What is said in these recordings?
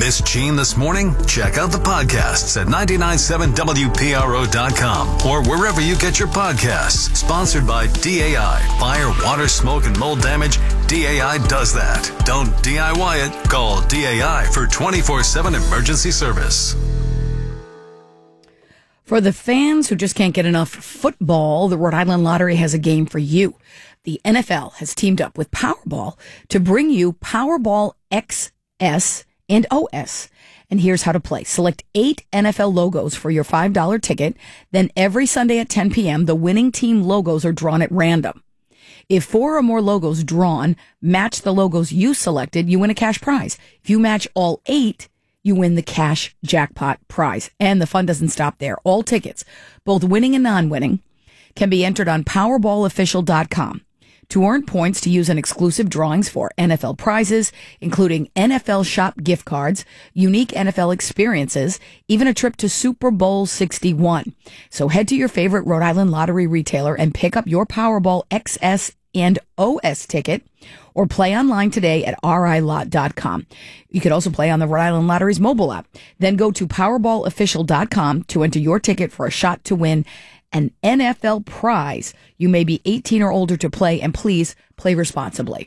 Miss Jean this morning? Check out the podcasts at 997WPRO.com or wherever you get your podcasts. Sponsored by DAI. Fire, water, smoke, and mold damage. DAI does that. Don't DIY it. Call DAI for 24/7 emergency service. For the fans who just can't get enough football, the Rhode Island Lottery has a game for you. The NFL has teamed up with Powerball to bring you Powerball XS and OS. And here's how to play. Select 8 NFL logos for your $5 ticket. Then every Sunday at 10 p.m., the winning team logos are drawn at random. If 4 or more logos drawn match the logos you selected, you win a cash prize. If you match all 8, you win the cash jackpot prize. And the fun doesn't stop there. All tickets, both winning and non-winning, can be entered on PowerballOfficial.com to earn points to use in exclusive drawings for NFL prizes, including NFL Shop gift cards, unique NFL experiences, even a trip to Super Bowl 61. So head to your favorite Rhode Island Lottery retailer and pick up your Powerball XS and OS ticket, or play online today at RILot.com. You could also play on the Rhode Island Lottery's mobile app. Then go to PowerballOfficial.com to enter your ticket for a shot to win an NFL prize. You may be 18 or older to play, and please play responsibly.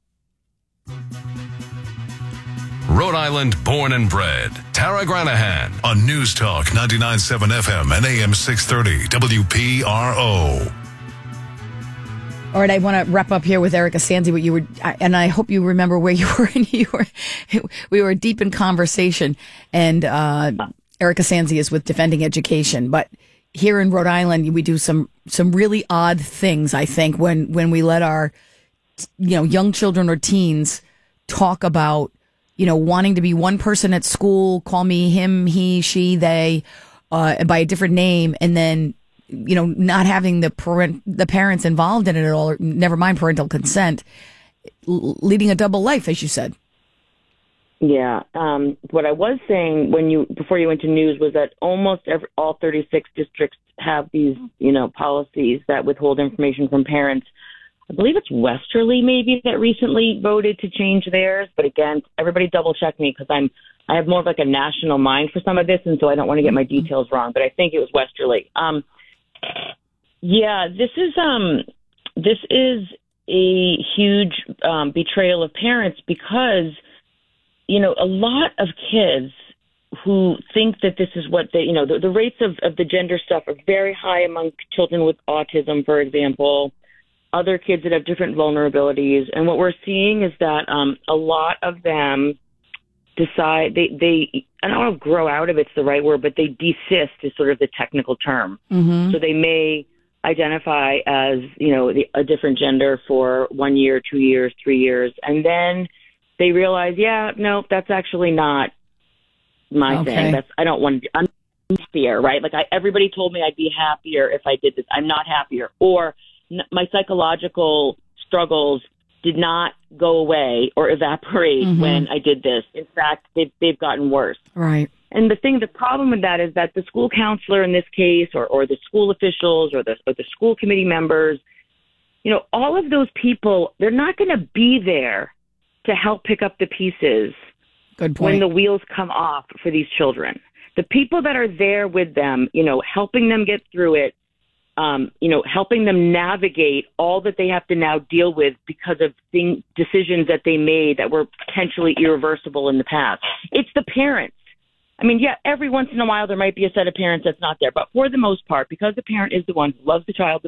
Rhode Island born and bred. Tara Granahan on News Talk 99.7 FM and AM 630 WPRO. All right, I want to wrap up here with Erica Sanzi. What you were, and I hope you remember where you were. We were deep in conversation, and Erica Sanzi is with Defending Education. But here in Rhode Island, we do some really odd things. I think when we let our young children or teens talk about wanting to be one person at school, call me him, he, she, they, by a different name, and then not having the parents involved in it at all, or never mind parental consent, leading a double life, as you said. Yeah. What I was saying before you went to news was that almost all 36 districts have these, policies that withhold information from parents. I believe it's Westerly maybe that recently voted to change theirs. But again, everybody double check me because I have more of like a national mind for some of this. And so I don't want to get my details wrong, but I think it was Westerly. Yeah, this is a huge betrayal of parents because, a lot of kids who think that this is what they, the rates of the gender stuff are very high among children with autism, for example, other kids that have different vulnerabilities. And what we're seeing is that a lot of them decide they I don't know if grow out of it's the right word, but they desist is sort of the technical term. Mm-hmm. So they may identify as, a different gender for 1 year, 2 years, 3 years. And then they realize, that's actually not my thing. I don't want to, I'm happier, right? Like everybody told me I'd be happier if I did this. I'm not happier. Or my psychological struggles did not go away or evaporate when I did this. In fact, they've gotten worse. Right. And the problem with that is that the school counselor in this case, or the school officials, or the school committee members, all of those people, they're not going to be there to help pick up the pieces. Good point. When the wheels come off for these children. The people that are there with them, helping them get through it, helping them navigate all that they have to now deal with because of decisions that they made that were potentially irreversible in the past. It's the parents. I mean, every once in a while there might be a set of parents that's not there, but for the most part, because the parent is the one who loves the child